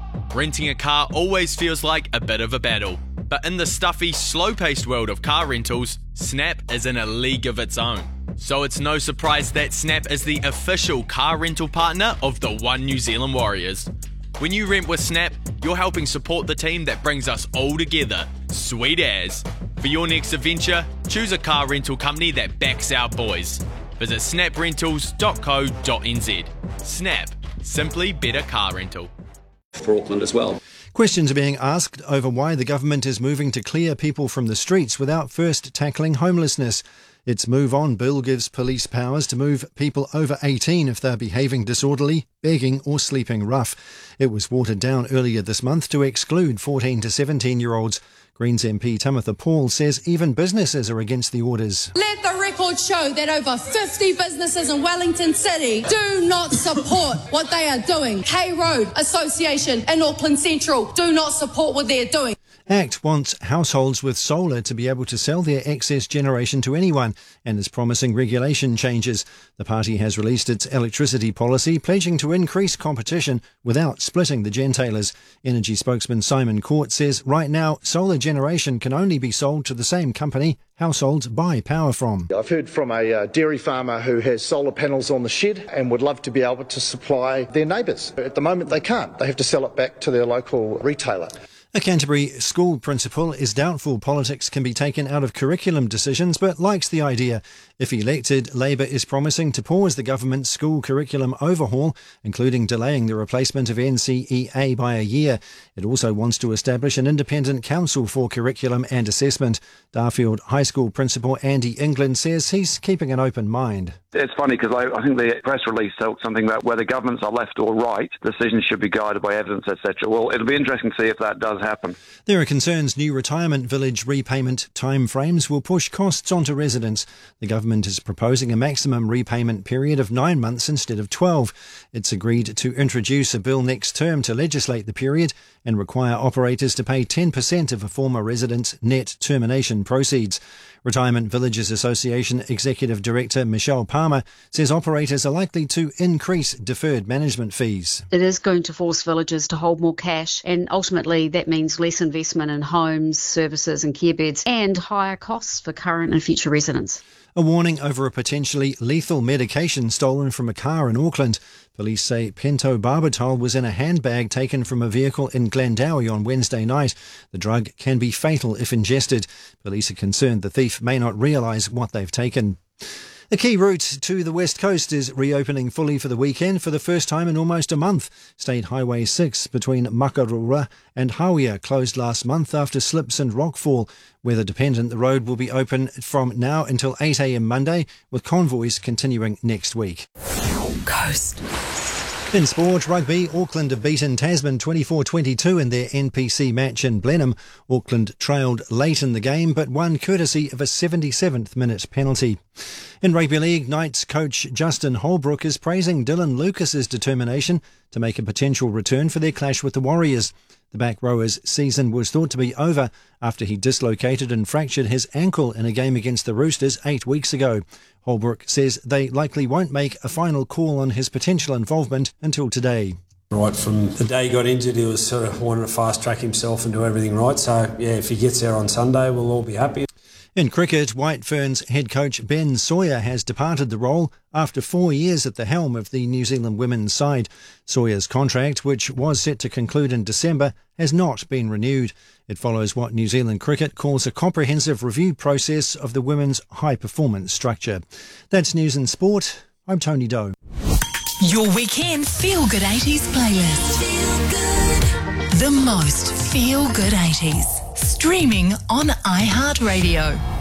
Renting a car always feels like a bit of a battle, but in the stuffy, slow-paced world of car rentals, Snap is in a league of its own. So it's no surprise that Snap is the official car rental partner of the One New Zealand Warriors. When you rent with Snap, you're helping support the team that brings us all together. Sweet as. For your next adventure, choose a car rental company that backs our boys. Visit snaprentals.co.nz. Snap. Simply better car rental. For Auckland as well. Questions are being asked over why the government is moving to clear people from the streets without first tackling homelessness. Its Move On bill gives police powers to move people over 18 if they're behaving disorderly, begging or sleeping rough. It was watered down earlier this month to exclude 14 to 17-year-olds. Greens MP Timothy Paul says even businesses are against the orders. Let the record show that over 50 businesses in Wellington City do not support what they are doing. Hay Road Association in Auckland Central do not support what they're doing. ACT wants households with solar to be able to sell their excess generation to anyone and is promising regulation changes. The party has released its electricity policy, pledging to increase competition without splitting the gentailers. Energy spokesman Simon Court says right now solar generation can only be sold to the same company households buy power from. I've heard from a dairy farmer who has solar panels on the shed and would love to be able to supply their neighbours. At the moment they can't. They have to sell it back to their local retailer. A Canterbury school principal is doubtful politics can be taken out of curriculum decisions, but likes the idea. If elected, Labour is promising to pause the government's school curriculum overhaul, including delaying the replacement of NCEA by a year. It also wants to establish an independent council for curriculum and assessment. Darfield High School principal Andy England says he's keeping an open mind. It's funny because I think the press release told something about whether governments are left or right, decisions should be guided by evidence, etc. Well, it'll be interesting to see if that does happen. There are concerns new retirement village repayment timeframes will push costs onto residents. The government is proposing a maximum repayment period of 9 months instead of 12. It's agreed to introduce a bill next term to legislate the period and require operators to pay 10% of a former resident's net termination proceeds. Retirement Villages Association Executive Director Michelle Palmer says operators are likely to increase deferred management fees. It is going to force villages to hold more cash, and ultimately that means less investment in homes, services and care beds and higher costs for current and future residents. A warning over a potentially lethal medication stolen from a car in Auckland. Police say pentobarbital was in a handbag taken from a vehicle in Glendowie on Wednesday night. The drug can be fatal if ingested. Police are concerned the thief may not realise what they've taken. The key route to the West Coast is reopening fully for the weekend for the first time in almost a month. State Highway 6 between Makarura and Hawea closed last month after slips and rockfall. Weather dependent, the road will be open from now until 8 a.m. Monday, with convoys continuing next week. Coast. In sport, rugby, Auckland have beaten Tasman 24-22 in their NPC match in Blenheim. Auckland trailed late in the game but won courtesy of a 77th minute penalty. In rugby league, Knights coach Justin Holbrook is praising Dylan Lucas's determination to make a potential return for their clash with the Warriors. The back rower's season was thought to be over after he dislocated and fractured his ankle in a game against the Roosters 8 weeks ago. Holbrook says they likely won't make a final call on his potential involvement until today. Right from the day he got injured, he was sort of wanting to fast track himself and do everything right. So, yeah, if he gets there on Sunday, we'll all be happy. In cricket, White Ferns head coach Ben Sawyer has departed the role after 4 years at the helm of the New Zealand women's side. Sawyer's contract, which was set to conclude in December, has not been renewed. It follows what New Zealand Cricket calls a comprehensive review process of the women's high-performance structure. That's news and sport. I'm Tony Doe. Your weekend Feel Good 80s playlist. Feel good. The most Feel Good 80s. Streaming on iHeartRadio.